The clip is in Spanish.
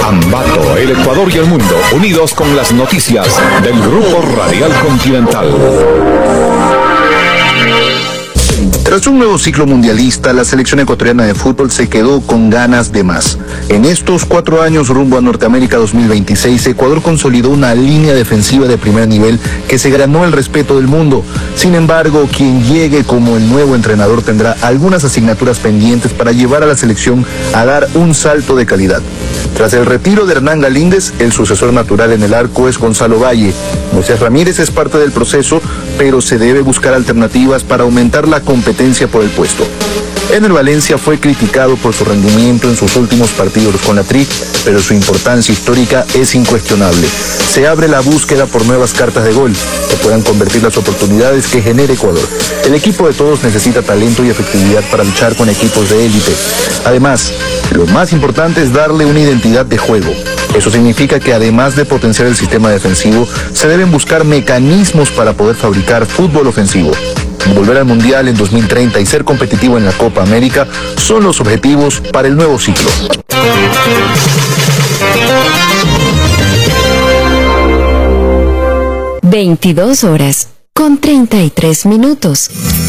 Ambato, el Ecuador y el mundo, unidos con las noticias del Grupo Radial Continental. Tras un nuevo ciclo mundialista, la selección ecuatoriana de fútbol se quedó con ganas de más. En estos 4 años rumbo a Norteamérica 2026, Ecuador consolidó una línea defensiva de primer nivel que se ganó el respeto del mundo. Sin embargo, quien llegue como el nuevo entrenador tendrá algunas asignaturas pendientes para llevar a la selección a dar un salto de calidad. Tras el retiro de Hernán Galíndez, el sucesor natural en el arco es Gonzalo Valle. Moisés Ramírez es parte del proceso, pero se debe buscar alternativas para aumentar la competencia por el puesto. Ener Valencia fue criticado por su rendimiento en sus últimos partidos con la TRI, pero su importancia histórica es incuestionable. Se abre la búsqueda por nuevas cartas de gol que puedan convertir las oportunidades que genera Ecuador. El equipo de todos necesita talento y efectividad para luchar con equipos de élite. Además, lo más importante es darle una identidad de juego. Eso significa que además de potenciar el sistema defensivo, se deben buscar mecanismos para poder fabricar fútbol ofensivo. Volver al Mundial en 2030 y ser competitivo en la Copa América son los objetivos para el nuevo ciclo. 22 horas con 33 minutos.